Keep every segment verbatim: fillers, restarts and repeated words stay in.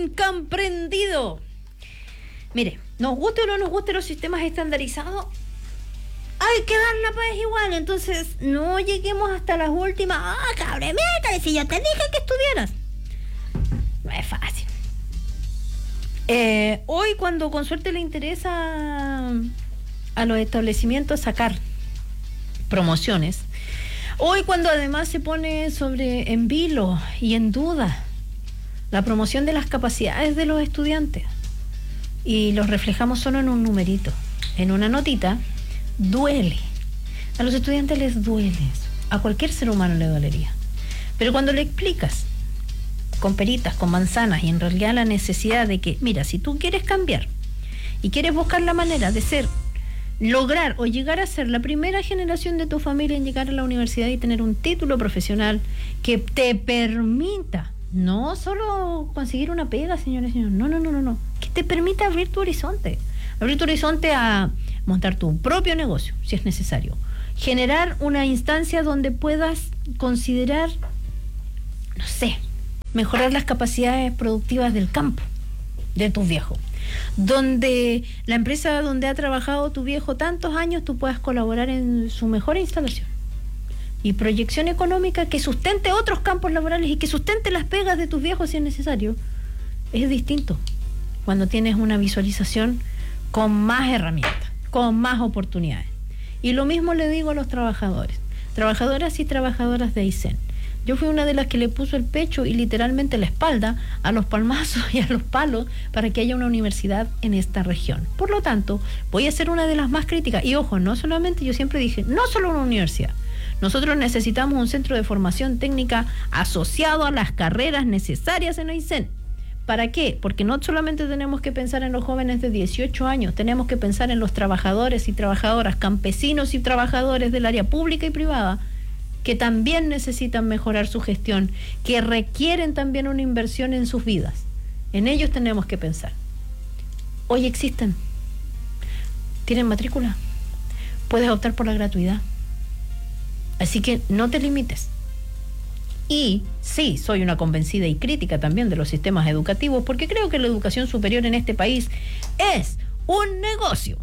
incomprendido. Mire, nos guste o no nos guste los sistemas estandarizados, hay que darla pues igual. Entonces no lleguemos hasta las últimas. Ah, oh, cabrón, métale, si yo te dije que estudiaras. No es fácil. Eh, hoy, cuando con suerte le interesa a los establecimientos sacar promociones, hoy cuando además se pone sobre en vilo y en duda la promoción de las capacidades de los estudiantes y los reflejamos solo en un numerito, en una notita, duele. A los estudiantes les duele eso. A cualquier ser humano le dolería. Pero cuando le explicas con peritas, con manzanas, y en realidad la necesidad de que, mira, si tú quieres cambiar y quieres buscar la manera de ser, lograr o llegar a ser la primera generación de tu familia en llegar a la universidad y tener un título profesional que te permita no solo conseguir una pega, señores y señores, no, no, no, no, no, que te permita abrir tu horizonte, abrir tu horizonte a montar tu propio negocio, si es necesario, generar una instancia donde puedas considerar, no sé, mejorar las capacidades productivas del campo de tus viejos, donde la empresa donde ha trabajado tu viejo tantos años tú puedas colaborar en su mejor instalación y proyección económica que sustente otros campos laborales y que sustente las pegas de tus viejos si es necesario. Es distinto cuando tienes una visualización con más herramientas, con más oportunidades. Y lo mismo le digo a los trabajadores, trabajadoras y trabajadoras de Aysén. Yo fui una de las que le puso el pecho y literalmente la espalda a los palmazos y a los palos para que haya una universidad en esta región. Por lo tanto, voy a ser una de las más críticas. Y ojo, no solamente, yo siempre dije, no solo una universidad. Nosotros necesitamos un centro de formación técnica asociado a las carreras necesarias en Aysén. ¿Para qué? Porque no solamente tenemos que pensar en los jóvenes de dieciocho años, tenemos que pensar en los trabajadores y trabajadoras, campesinos y trabajadores del área pública y privada, que también necesitan mejorar su gestión, que requieren también una inversión en sus vidas. En ellos tenemos que pensar. Hoy existen. ¿Tienen matrícula? Puedes optar por la gratuidad. Así que no te limites. Y sí, soy una convencida y crítica también de los sistemas educativos, porque creo que la educación superior en este país es un negocio.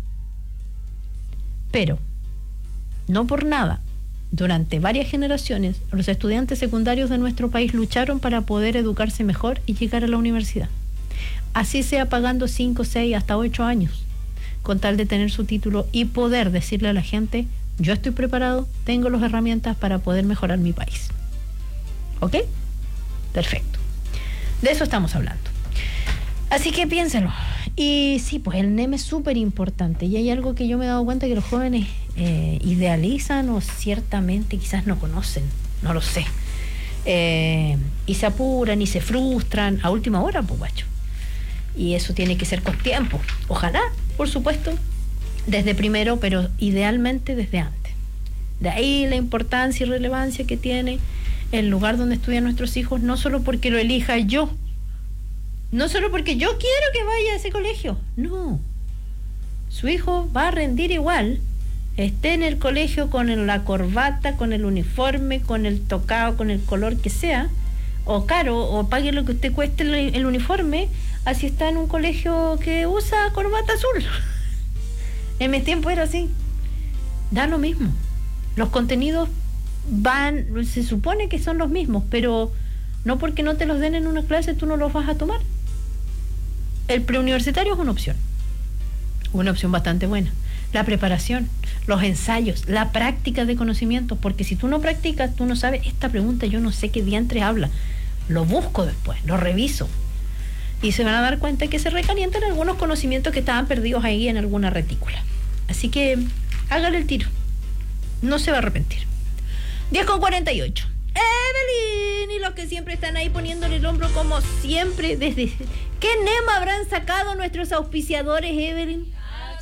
Pero, no por nada, durante varias generaciones, los estudiantes secundarios de nuestro país lucharon para poder educarse mejor y llegar a la universidad. Así sea pagando cinco, seis, hasta ocho años, con tal de tener su título y poder decirle a la gente, yo estoy preparado, tengo las herramientas para poder mejorar mi país. ¿Ok? Perfecto. De eso estamos hablando. Así que piénselo. Y sí, pues el NEM es súper importante. Y hay algo que yo me he dado cuenta que los jóvenes eh, idealizan o ciertamente quizás no conocen. No lo sé. Eh, y se apuran y se frustran a última hora, pues guacho. Y eso tiene que ser con tiempo. Ojalá, por supuesto, desde primero, pero idealmente desde antes. De ahí la importancia y relevancia que tiene el lugar donde estudian nuestros hijos, no solo porque lo elija yo, no solo porque yo quiero que vaya a ese colegio, no. Su hijo va a rendir igual, esté en el colegio con la corbata, con el uniforme, con el tocado, con el color que sea, o caro, o pague lo que usted cueste el, el uniforme, así está en un colegio que usa corbata azul. En mi tiempo era así. Da lo mismo. Los contenidos van, se supone que son los mismos, pero no porque no te los den en una clase tú no los vas a tomar. El preuniversitario es una opción, una opción bastante buena. La preparación, los ensayos, la práctica de conocimientos, porque si tú no practicas, tú no sabes, esta pregunta yo no sé qué diantre habla, lo busco después, lo reviso y se van a dar cuenta que se recalientan algunos conocimientos que estaban perdidos ahí en alguna retícula. Así que hágale el tiro, no se va a arrepentir. diez con cuarenta y ocho. Evelyn y los que siempre están ahí poniéndole el hombro como siempre. Desde ¿qué NEM habrán sacado nuestros auspiciadores, Evelyn?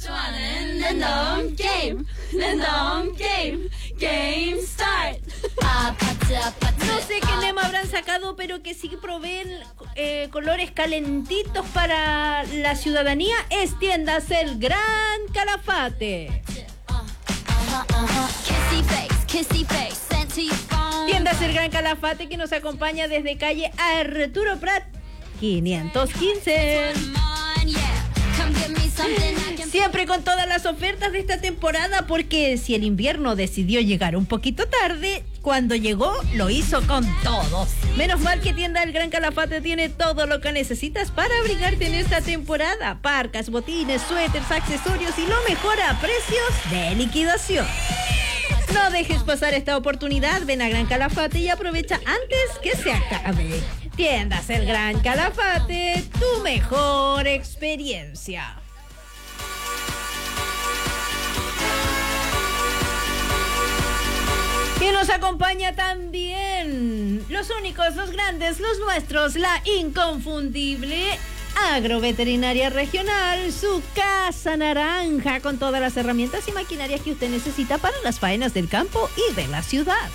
No sé qué NEM habrán sacado, pero que sí proveen eh, colores calentitos para la ciudadanía. Es Tiendas El Gran Calafate. Tiendas El Gran Calafate, que nos acompaña desde calle Arturo Prat quinientos quince. Siempre con todas las ofertas de esta temporada, porque si el invierno decidió llegar un poquito tarde, cuando llegó lo hizo con todo. Menos mal que Tienda El Gran Calafate tiene todo lo que necesitas para abrigarte en esta temporada. Parcas, botines, suéteres, accesorios y lo mejor a precios de liquidación. No dejes pasar esta oportunidad, ven a Gran Calafate y aprovecha antes que se acabe. Tiendas El Gran Calafate, tu mejor experiencia. Y nos acompaña también los únicos, los grandes, los nuestros, la inconfundible Agroveterinaria Regional, su Casa Naranja, con todas las herramientas y maquinarias que usted necesita para las faenas del campo y de la ciudad.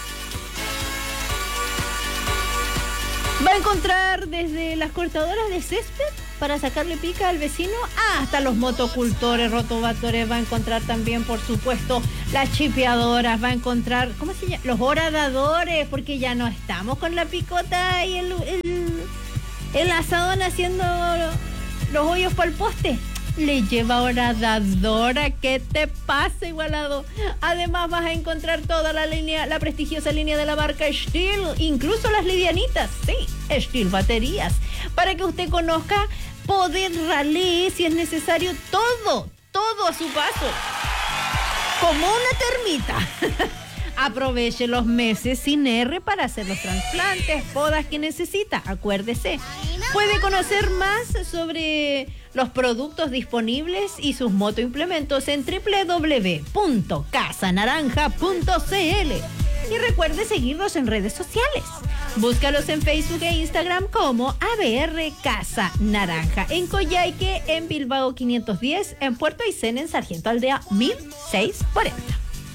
Va a encontrar desde las cortadoras de césped para sacarle pica al vecino hasta los motocultores, rotovatores. Va a encontrar también, por supuesto, las chipeadoras. Va a encontrar, ¿cómo se llama? Los horadadores, porque ya no estamos con la picota y el, el, el asadón haciendo los hoyos para el poste. Le lleva horadadora. ¿Qué te pasa, Igualado? Además vas a encontrar toda la línea, la prestigiosa línea de la marca Stihl, incluso las livianitas, sí, Stihl baterías, para que usted conozca poder rally, si es necesario, todo, todo a su paso, como una termita. Aproveche los meses sin R para hacer los trasplantes, podas que necesita. Acuérdese, puede conocer más sobre los productos disponibles y sus motoimplementos en doble u doble u doble u punto casa naranja punto c l. Y recuerde seguirnos en redes sociales. Búscalos en Facebook e Instagram como A B R Casa Naranja, en Coyhaique, en Bilbao quinientos diez, en Puerto Aysén, en Sargento Aldea mil seiscientos cuarenta.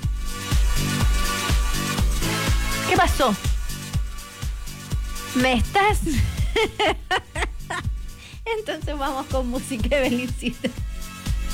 ¿Qué pasó? ¿Me estás? Entonces vamos con música de Belincita.